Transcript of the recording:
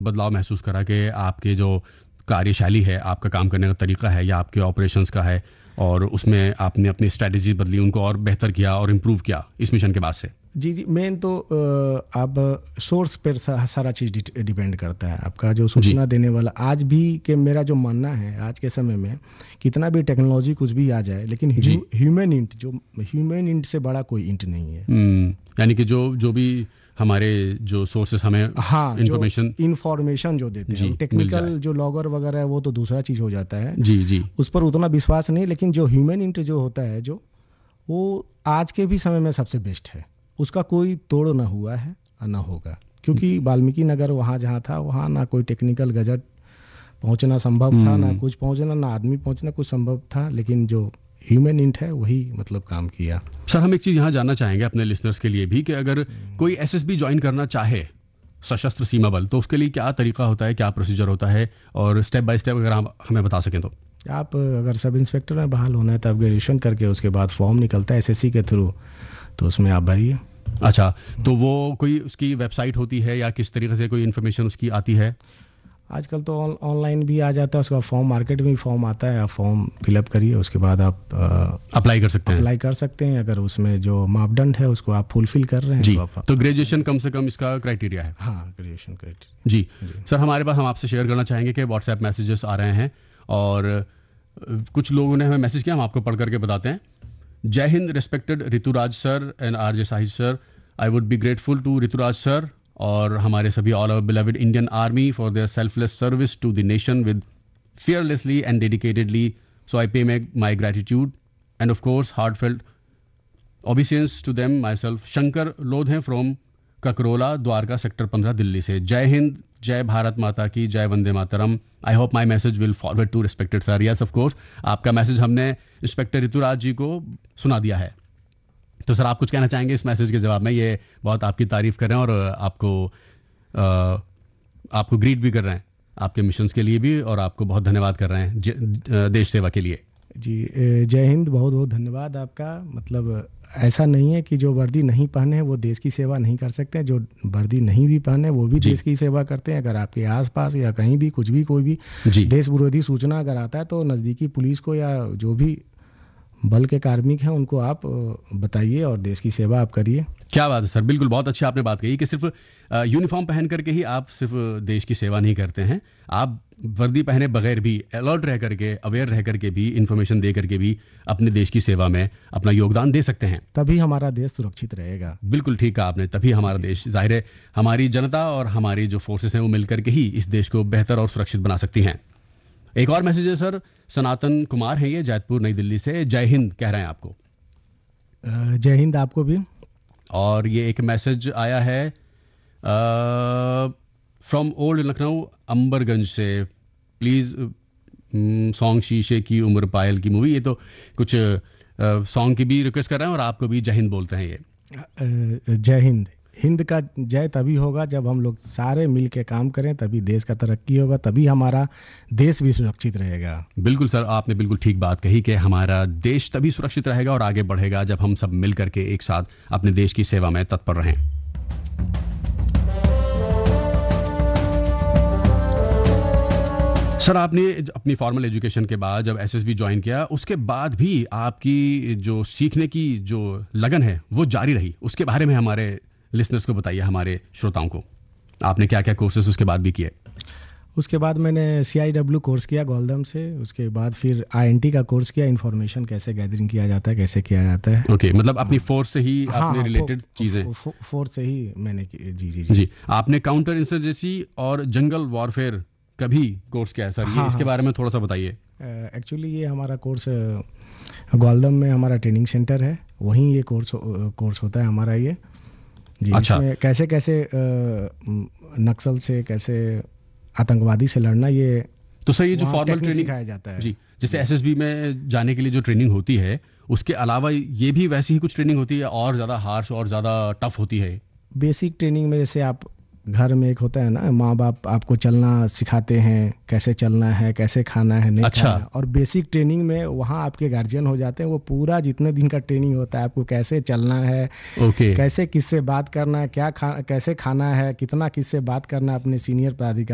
बदलाव महसूस करा कि आपके जो कार्यशैली है, आपका काम करने का तरीका है या आपके ऑपरेशंस का है, और उसमें आपने अपनी स्ट्रेटजी बदली, उनको और बेहतर किया और इम्प्रूव किया इस मिशन के बाद से? जी, मेन तो आप सोर्स पर सारा चीज़ डिपेंड करता है। आपका जो सूचना देने वाला, आज भी के मेरा जो मानना है, आज के समय में कितना भी टेक्नोलॉजी कुछ भी आ जाए, लेकिन ह्यूमन इंट से बड़ा कोई इंट नहीं है। यानी कि जो भी हमारे जो सोर्सेस हमें इंफॉर्मेशन जो देते हैं, टेक्निकल जो लॉगर वगैरह है वो तो दूसरा चीज़ हो जाता है। जी, उस पर उतना विश्वास नहीं, लेकिन जो ह्यूमन इंट जो होता है, जो वो आज के भी समय में सबसे बेस्ट है। उसका कोई तोड़ ना हुआ है ना होगा, क्योंकि वाल्मीकि नगर वहाँ जहाँ था, वहाँ ना कोई टेक्निकल गजट पहुँचना संभव था, ना कुछ पहुँचना, ना आदमी पहुँचना कुछ संभव था, लेकिन जो ह्यूमन इंट है वही मतलब काम किया। सर, हम एक चीज़ यहाँ जानना चाहेंगे अपने लिसनर्स के लिए भी, कि अगर कोई एसएसबी ज्वाइन करना चाहे, सशस्त्र सीमा बल, तो उसके लिए क्या तरीका होता है, क्या प्रोसीजर होता है, और स्टेप बाय स्टेप अगर आप हमें बता सकें तो। आप अगर सब इंस्पेक्टर में बहाल होना है तो आप ग्रेजुएशन करके उसके बाद फॉर्म निकलता है एसएससी के थ्रू, तो उसमें आप भरिए। अच्छा, तो वो कोई उसकी वेबसाइट होती है या किस तरीके से कोई इन्फॉर्मेशन उसकी आती है? आजकल तो ऑनलाइन भी आ जाता है, उसका फॉर्म, मार्केट में फॉर्म आता है, आप फॉर्म फिलअप करिए, उसके बाद आप अप्लाई कर सकते हैं। अगर उसमें जो मापदंड है उसको आप फुलफिल कर रहे हैं जी, तो ग्रेजुएशन कम से कम इसका क्राइटेरिया है। हाँ, ग्रेजुएशन क्राइटेरिया जी। सर, हमारे पास, हम आपसे शेयर करना चाहेंगे कि व्हाट्सएप मैसेजेस आ रहे हैं और कुछ लोगों ने हमें मैसेज किया, हम आपको पढ़ करके बताते हैं। जय Hind, respected Rituraj sir and RJ Shahid sir, I would be grateful to Rituraj sir और हमारे सभी all our beloved Indian army for their selfless service to the nation with fearlessly and dedicatedly, so I pay my gratitude and of course heartfelt obeisance to them myself. Shankar Lodhe from Kakrola, Dwarka sector 15, Delhi से। जय हिंद, जय भारत माता की, जय Vande Mataram. I hope my message will forward to respected sir. Yes, of course, आपका message हमने inspector Rituraj जी को सुना दिया है। तो सर, आप कुछ कहना चाहेंगे इस मैसेज के जवाब में? ये बहुत आपकी तारीफ कर रहे हैं और आपको ग्रीट भी कर रहे हैं आपके मिशंस के लिए भी, और आपको बहुत धन्यवाद कर रहे हैं देश सेवा के लिए। जी, जय हिंद, बहुत बहुत धन्यवाद आपका। मतलब ऐसा नहीं है कि जो वर्दी नहीं पहने हैं वो देश की सेवा नहीं कर सकते हैं, जो वर्दी नहीं भी पहने वो भी देश की सेवा करते हैं। अगर आपके आसपास या कहीं भी कुछ भी कोई भी देश विरोधी सूचना अगर आता है तो नज़दीकी पुलिस को या जो भी बल के कार्मिक हैं उनको आप बताइए और देश की सेवा आप करिए। क्या बात है सर, बिल्कुल बहुत अच्छी आपने बात कही कि सिर्फ यूनिफॉर्म पहन करके ही आप सिर्फ देश की सेवा नहीं करते हैं, आप वर्दी पहने बगैर भी, अलर्ट रह करके, अवेयर रह करके भी, इंफॉर्मेशन दे करके भी अपने देश की सेवा में अपना योगदान दे सकते हैं। तभी हमारा देश सुरक्षित रहेगा। बिल्कुल ठीक कहा आपने, तभी हमारा देश, जाहिर है हमारी जनता और हमारी जो फोर्सेस हैं वो मिल करके ही इस देश को बेहतर और सुरक्षित बना सकती हैं। एक और मैसेज है सर, सनातन कुमार है ये, जैतपुर नई दिल्ली से। जय हिंद कह रहे हैं आपको। जय हिंद आपको भी। और ये एक मैसेज आया है फ्रॉम ओल्ड लखनऊ अंबरगंज से, प्लीज़ सॉन्ग शीशे की उम्र पायल की मूवी। ये तो कुछ सॉन्ग की भी रिक्वेस्ट कर रहे हैं और आपको भी जय हिंद बोलते हैं ये। जय हिंद। हिंद का जय तभी होगा जब हम लोग सारे मिल के काम करें, तभी देश का तरक्की होगा, तभी हमारा देश भी सुरक्षित रहेगा। बिल्कुल सर, आपने बिल्कुल ठीक बात कही कि हमारा देश तभी सुरक्षित रहेगा और आगे बढ़ेगा जब हम सब मिल करके एक साथ अपने देश की सेवा में तत्पर रहें। सर, आपने अपनी फॉर्मल एजुकेशन के बाद जब एसएसबी ज्वाइन किया, उसके बाद भी आपकी जो सीखने की जो लगन है वो जारी रही, उसके बारे में हमारे लिसनर्स को बताइए, हमारे श्रोताओं को। आपने क्या क्या कोर्सेस उसके बाद भी किए? उसके बाद मैंने CIW कोर्स किया गोलदम से, उसके बाद फिर INT का कोर्स किया, इन्फॉर्मेशन कैसे गैदरिंग किया जाता है, कैसे किया जाता है। ओके, मतलब अपनी फोर्स से ही आपने रिलेटेड चीज़ें? फोर्स से ही मैंने की। जी। आपने काउंटर इंसर्जेंसी और जंगल वॉरफेयर कभी कोर्स किया है सर? ये इसके बारे में थोड़ा सा बताइए। एक्चुअली ये हमारा कोर्स गोलदम में हमारा ट्रेनिंग सेंटर है, वहीं ये कोर्स होता है हमारा ये जी। अच्छा। इसमें कैसे कैसे नक्सल से, कैसे आतंकवादी से लड़ना, ये तो सर ये जो फॉर्मल ट्रेनिंग सिखाया जाता है जी, जैसे एसएसबी में जाने के लिए जो ट्रेनिंग होती है, उसके अलावा ये भी वैसी ही कुछ ट्रेनिंग होती है और ज़्यादा हार्श और ज़्यादा टफ होती है? बेसिक ट्रेनिंग में जैसे आप घर में एक होता है ना, माँ बाप आपको चलना सिखाते हैं, कैसे चलना है, कैसे खाना है, नहीं खाना है। और बेसिक ट्रेनिंग में वहाँ आपके गार्जियन हो जाते हैं, वो पूरा जितने दिन का ट्रेनिंग होता है आपको कैसे चलना है, कैसे किससे बात करना है, कैसे खाना है, कितना किससे बात करना है अपने सीनियर पदाधिकारी